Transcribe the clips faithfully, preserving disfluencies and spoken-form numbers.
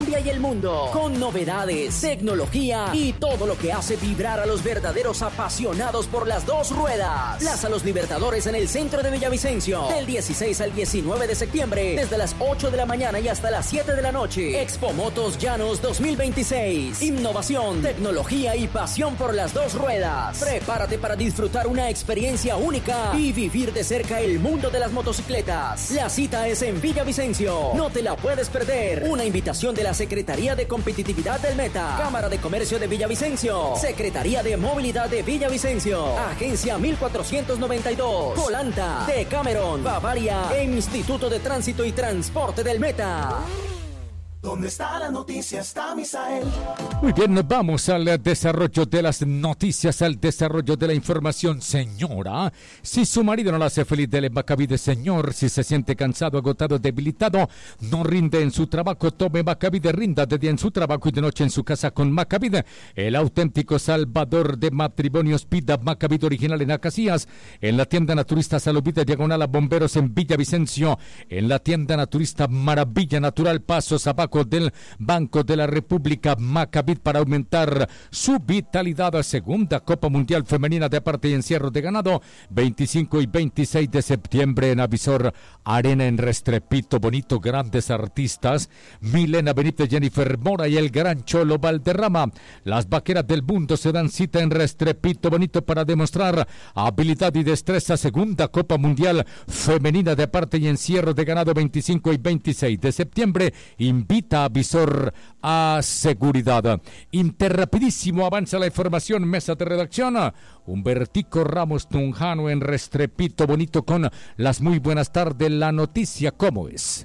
Colombia y el mundo, con novedades, tecnología y todo lo que hace vibrar a los verdaderos apasionados por las dos ruedas. Plaza Los Libertadores en el centro de Villavicencio, del dieciséis al diecinueve de septiembre, desde las ocho de la mañana y hasta las siete de la noche. Expo Motos Llanos dos mil veintiséis. Innovación, tecnología y pasión por las dos ruedas. Prepárate para disfrutar una experiencia única y vivir de cerca el mundo de las motocicletas. La cita es en Villavicencio. No te la puedes perder. Una invitación de la Secretaría de Competitividad del Meta, Cámara de Comercio de Villavicencio, Secretaría de Movilidad de Villavicencio, Agencia mil cuatrocientos noventa y dos, Colanta, Decameron, Bavaria e Instituto de Tránsito y Transporte del Meta. ¿Dónde está la noticia? Está Misael. Muy bien, vamos al desarrollo de las noticias, al desarrollo de la información. Señora, si su marido no la hace feliz, dele Macabide, señor. Si se siente cansado, agotado, debilitado, no rinde en su trabajo, tome Macabide, rinda de día en su trabajo y de noche en su casa con Macabide. El auténtico salvador de matrimonios. Pida Macabide original en Acacias, en la tienda naturista Salubita, diagonal a Bomberos en Villavicencio, en la tienda naturista Maravilla Natural, Pasos abajo del Banco de la República. Macabid, para aumentar su vitalidad. Segunda Copa Mundial Femenina de Aparte y Encierro de Ganado, veinticinco y veintiséis de septiembre en Avisor Arena en Restrepito. Bonito, grandes artistas, Milena Benítez, Jennifer Mora y el gran Cholo Valderrama. Las vaqueras del mundo se dan cita en Restrepito Bonito para demostrar habilidad y destreza. Segunda Copa Mundial Femenina de Aparte y Encierro de Ganado, veinticinco y veintiséis de septiembre. Invita a Visor a Seguridad. Interrapidísimo avanza la información. Mesa de redacción, Humbertico Ramos Tunjano en Restrepito Bonito con las muy buenas tardes. La noticia, ¿cómo es?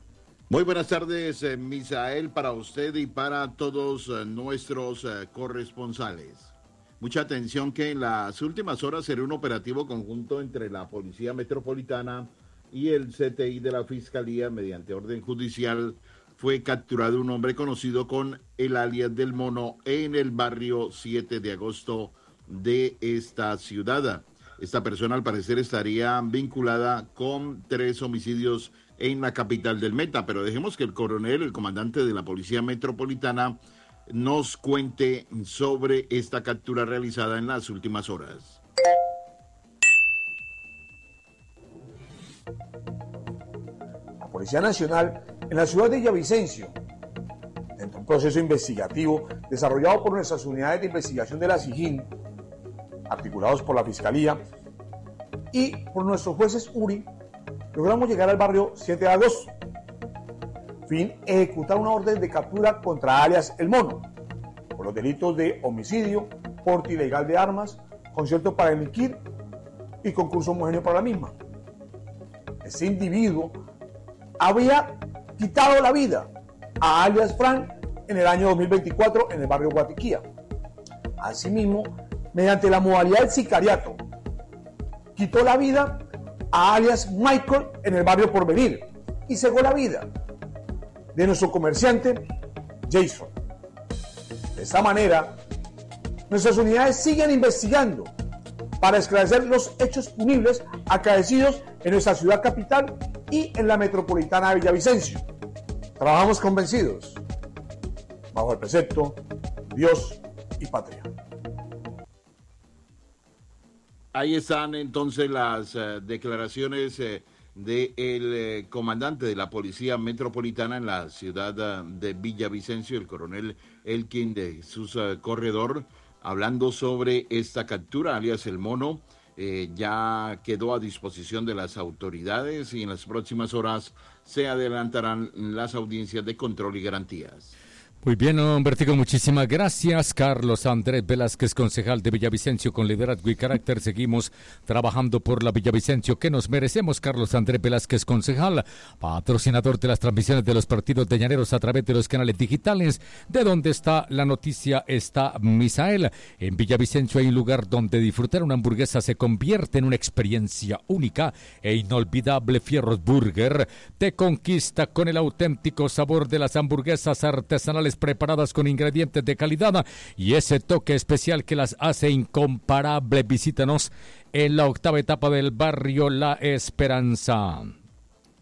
Muy buenas tardes, eh, Misael, para usted y para todos eh, nuestros eh, corresponsales. Mucha atención que en las últimas horas será un operativo conjunto entre la Policía Metropolitana y el C T I de la Fiscalía. Mediante orden judicial fue capturado un hombre conocido con el alias del Mono en el barrio siete de agosto de esta ciudad. Esta persona al parecer estaría vinculada con tres homicidios en la capital del Meta, pero dejemos que el coronel, el comandante de la Policía Metropolitana, nos cuente sobre esta captura realizada en las últimas horas. La Policía Nacional en la ciudad de Villavicencio, dentro de un proceso investigativo desarrollado por nuestras unidades de investigación de la SIJIN, articulados por la Fiscalía y por nuestros jueces U R I, logramos llegar al barrio siete de agosto, fin ejecutar una orden de captura contra alias El Mono, por los delitos de homicidio, porte ilegal de armas, concierto para delinquir y concurso homogéneo para la misma. Este individuo había quitado la vida a alias Frank en el año dos mil veinticuatro en el barrio Guatiquía. Asimismo, mediante la modalidad del sicariato, quitó la vida a alias Michael en el barrio Porvenir y cegó la vida de nuestro comerciante Jason. De esta manera, nuestras unidades siguen investigando para esclarecer los hechos punibles acaecidos en nuestra ciudad capital y en la metropolitana de Villavicencio. Trabajamos convencidos, bajo el precepto Dios y Patria. Ahí están entonces las uh, declaraciones uh, del uh, comandante de la Policía Metropolitana en la ciudad uh, de Villavicencio, el coronel Elkin de Sousa Corredor, hablando sobre esta captura, alias El Mono. Eh, ya quedó a disposición de las autoridades y en las próximas horas se adelantarán las audiencias de control y garantías. Muy bien, Humbertico, muchísimas gracias. Carlos Andrés Velázquez, concejal de Villavicencio, con liderazgo y carácter. Seguimos trabajando por la Villavicencio que nos merecemos. Carlos Andrés Velázquez, concejal, patrocinador de las transmisiones de los partidos de Llaneros a través de los canales digitales. De donde está la noticia está Misael. En Villavicencio hay un lugar donde disfrutar una hamburguesa se convierte en una experiencia única e inolvidable. Fierros Burger te conquista con el auténtico sabor de las hamburguesas artesanales preparadas con ingredientes de calidad y ese toque especial que las hace incomparable. Visítanos en la octava etapa del barrio La Esperanza.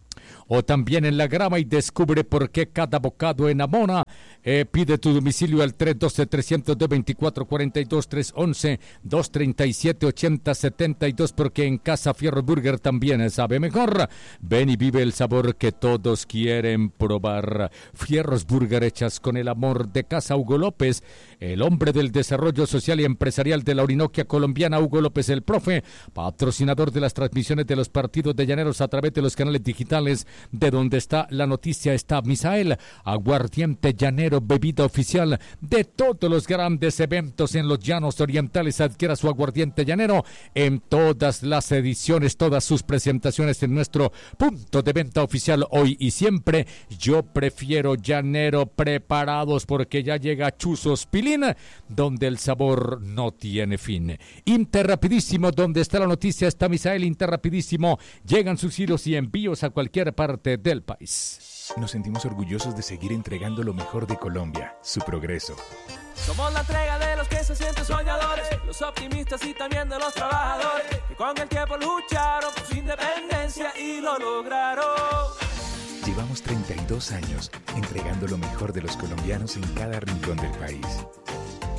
o también en La Grama, y descubre por qué cada bocado enamora. Eh, pide tu domicilio al tres uno dos, tres cero dos, veinticuatro cuarenta y dos, tres uno uno, dos tres siete, ocho cero siete dos, porque en Casa Fierro Burger también sabe mejor. Ven y vive el sabor que todos quieren probar. Fierros Burger, hechas con el amor de Casa. Hugo López, el hombre del desarrollo social y empresarial de la Orinoquia colombiana. Hugo López, el profe, patrocinador de las transmisiones de los partidos de Llaneros a través de los canales digitales de donde está la noticia. Está Misael, aguardiente llanero, bebida oficial de todos los grandes eventos en los llanos orientales. Adquiera su aguardiente llanero en todas las ediciones, todas sus presentaciones en nuestro punto de venta oficial. Hoy y siempre, yo prefiero llanero. Preparados porque ya llega Chuzos Pilín, donde el sabor no tiene fin. Interrapidísimo, donde está la noticia, está Misael. Interrapidísimo, llegan sus giros y envíos a cualquier parte del país. Nos sentimos orgullosos de seguir entregando lo mejor de Colombia, su progreso. Somos la entrega de los que se sienten soñadores, los optimistas y también de los trabajadores, que con el tiempo lucharon por su independencia y lo lograron. Llevamos treinta y dos años entregando lo mejor de los colombianos en cada rincón del país.